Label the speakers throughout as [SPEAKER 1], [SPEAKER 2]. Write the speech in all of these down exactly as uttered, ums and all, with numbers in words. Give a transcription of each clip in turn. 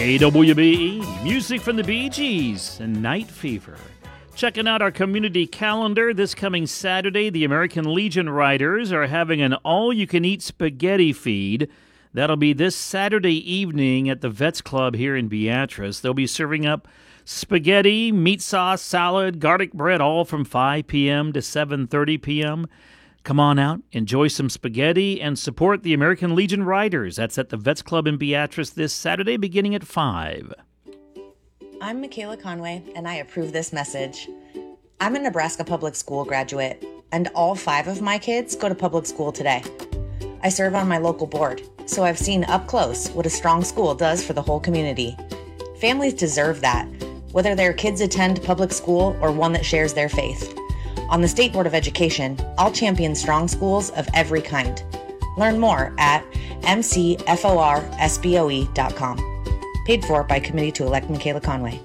[SPEAKER 1] K W B E, music from the Bee Gees and Night Fever. Checking out our community calendar, this coming Saturday, the American Legion Riders are having an all-you-can-eat spaghetti feed. That'll be this Saturday evening at the Vets Club here in Beatrice. They'll be serving up spaghetti, meat sauce, salad, garlic bread, all from five p.m. to seven thirty p.m. Come on out, enjoy some spaghetti, and support the American Legion Riders. That's at the Vets Club in Beatrice this Saturday beginning at five.
[SPEAKER 2] I'm Michaela Conway, and I approve this message. I'm a Nebraska public school graduate, and all five of my kids go to public school today. I serve on my local board, so I've seen up close what a strong school does for the whole community. Families deserve that, whether their kids attend public school or one that shares their faith. On the State Board of Education, I'll champion strong schools of every kind. Learn more at m c f o r s b o e dot com. Paid for by Committee to Elect Michaela Conway.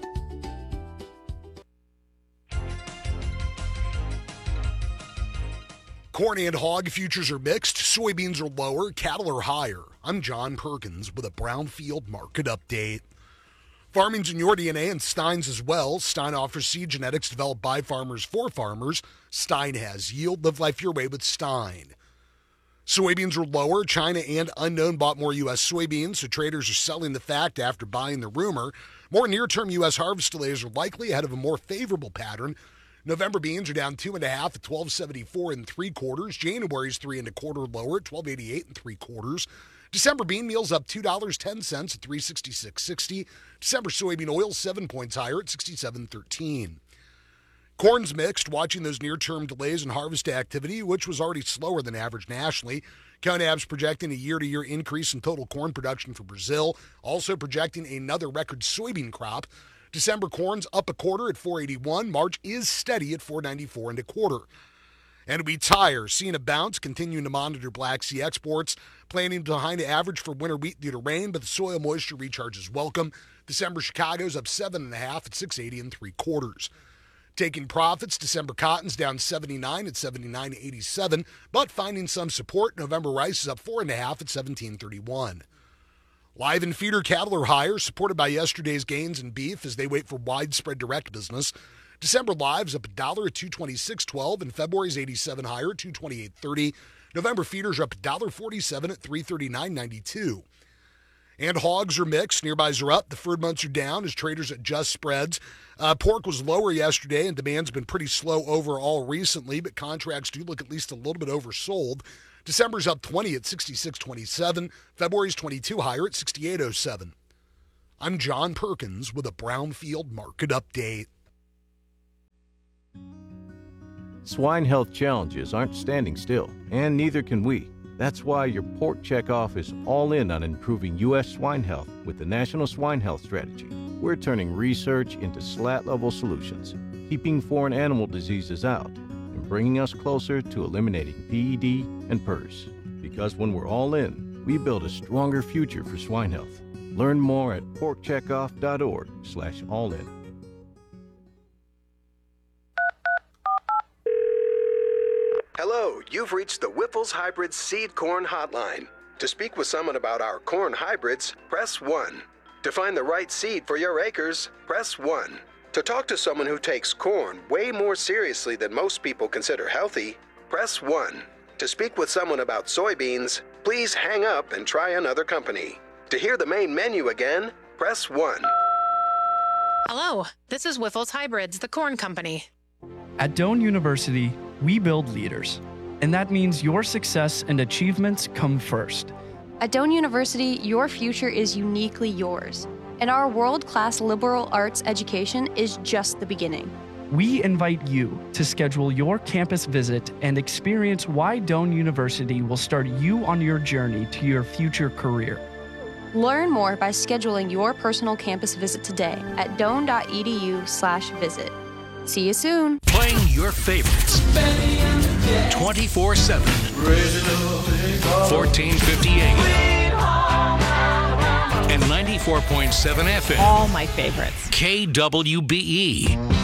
[SPEAKER 3] Corn and hog futures are mixed. Soybeans are lower. Cattle are higher. I'm John Perkins with a Brownfield market update. Farming's in your D N A and Stein's as well. Stein offers seed genetics developed by farmers for farmers. Stein has yield. Live life your way with Stein. Soybeans are lower. China and unknown bought more U S soybeans, so traders are selling the fact after buying the rumor. More near-term U S harvest delays are likely ahead of a more favorable pattern. November beans are down two and a half at twelve seventy-four and three quarters. January's three and a quarter lower at twelve eighty-eight and three quarters. December bean meal's up two dollars and ten cents at three sixty-six sixty. December soybean oil seven points higher at sixty-seven thirteen. Corn's mixed, watching those near-term delays in harvest activity, which was already slower than average nationally. CONAB's projecting a year-to-year increase in total corn production for Brazil, also projecting another record soybean crop. December corn's up a quarter at four eighty-one. March is steady at four ninety-four and a quarter. And we tire, seeing a bounce, continuing to monitor Black Sea exports, planning behind average for winter wheat due to rain, but the soil moisture recharge is welcome. December Chicago's up seven and a half at six eighty and three quarters. Taking profits, December cotton's down seventy-nine at seventy-nine eighty-seven, but finding some support. November rice is up four and a half at seventeen thirty-one. Live and feeder cattle are higher, supported by yesterday's gains in beef as they wait for widespread direct business. December live's up a dollar at two twenty-six twelve, and February's eighty-seven higher at two twenty-eight thirty. November feeders are up a dollar forty-seven at three thirty-nine ninety-two. And hogs are mixed. Nearbys are up. The furred months are down as traders adjust spreads. Uh, pork was lower yesterday, and demand's been pretty slow overall recently, but contracts do look at least a little bit oversold. December's up twenty at sixty-six twenty-seven. February's twenty-two higher at sixty-eight oh seven. I'm John Perkins with a Brownfield market update.
[SPEAKER 4] Swine health challenges aren't standing still, and neither can we. That's why your Pork Checkoff is all in on improving U S swine health with the National Swine Health Strategy. We're turning research into slat-level solutions, keeping foreign animal diseases out, and bringing us closer to eliminating P E D and P E R S. Because when we're all in, we build a stronger future for swine health. Learn more at porkcheckoff.org slash all in.
[SPEAKER 5] Hello, you've reached the Wyffels Hybrid Seed Corn Hotline. To speak with someone about our corn hybrids, press one. To find the right seed for your acres, press one. To talk to someone who takes corn way more seriously than most people consider healthy, press one. To speak with someone about soybeans, please hang up and try another company. To hear the main menu again, press one.
[SPEAKER 6] Hello, this is Wyffels Hybrids, the corn company.
[SPEAKER 7] At Doane University, we build leaders, and that means your success and achievements come first.
[SPEAKER 8] At Doane University, your future is uniquely yours, and our world-class liberal arts education is just the beginning.
[SPEAKER 7] We invite you to schedule your campus visit and experience why Doane University will start you on your journey to your future career.
[SPEAKER 8] Learn more by scheduling your personal campus visit today at doane.edu slash visit. See you soon.
[SPEAKER 9] Playing your favorites twenty-four seven. fourteen fifty A M. And ninety-four point seven F M.
[SPEAKER 6] All my favorites.
[SPEAKER 9] K W B E.